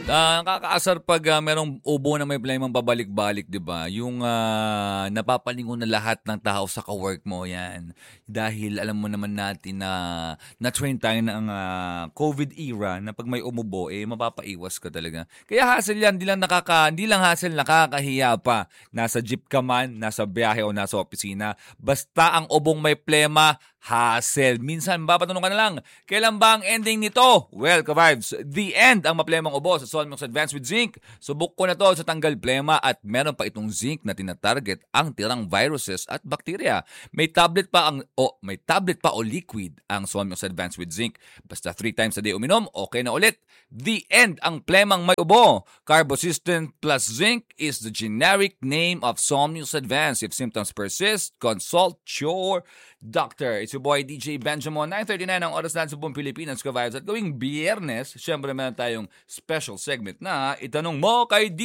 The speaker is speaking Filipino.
Nakakaasar pag merong ubo na may problemang pabalik-balik, 'di ba? Yung napapalingon na lahat ng tao sa ka-work mo, 'yan. Dahil alam mo naman natin na na-train tayo ng COVID era na pag may umubo, mapapaiwas ka talaga. Kaya hassle 'yan, hindi lang hassle, nakakahiya pa. Nasa jeep ka man, nasa biyahe o nasa opisina, basta ang ubong may plema, hassle. Minsan, mapapatanong ka na lang, kailan ba ang ending nito? Well, ka-vibes, the end ang maplemang ubo sa Solmox Advanced with Zinc. Subok ko na to sa tanggal plema at meron pa itong zinc na tinatarget ang tirang viruses at bakterya. May tablet pa o liquid ang Solmox Advanced with Zinc. Basta 3 times a day uminom, okay na ulit. The end ang plemang may ubo. Carbosystem plus zinc is the generic name of Solmox Advanced. If symptoms persist, consult your doctor. It's your boy DJ Benjamin. 9:39 ang oras natin sa buong Pilipinas, ka-vibes. At gawing Biyernes, syempre meron tayong special segment na Itanong Mo kay